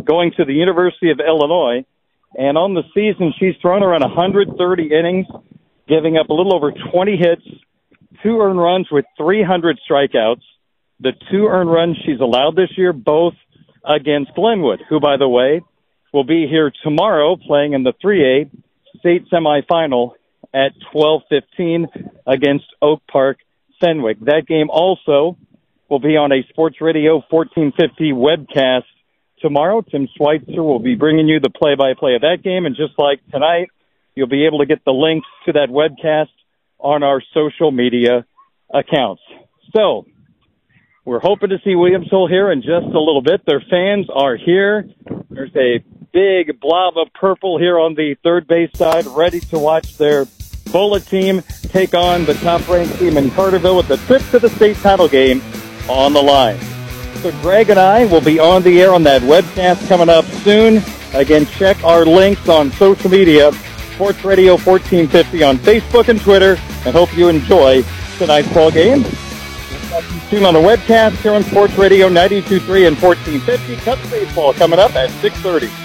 going to the University of Illinois. And on the season, she's thrown around 130 innings, giving up a little over 20 hits, 2 earned runs with 300 strikeouts. The 2 earned runs she's allowed this year, both against Glenwood, who, by the way, will be here tomorrow playing in the 3A state semifinal at 12:15 against Oak Park Fenwick. That game also will be on a Sports Radio 1450 webcast tomorrow. Tim Schweitzer will be bringing you the play-by-play of that game, and just like tonight, you'll be able to get the links to that webcast on our social media accounts. So, we're hoping to see Williamsville here in just a little bit. Their fans are here. There's a big blob of purple here on the third base side, ready to watch their Bullet team take on the top-ranked team in Carterville with the trip to the state title game on the line. So Greg and I will be on the air on that webcast coming up soon. Again, check our links on social media, Sports Radio 1450 on Facebook and Twitter, and hope you enjoy tonight's ball game. Soon on the webcast here on Sports Radio 92.3 and 1450. Cups baseball coming up at 6:30.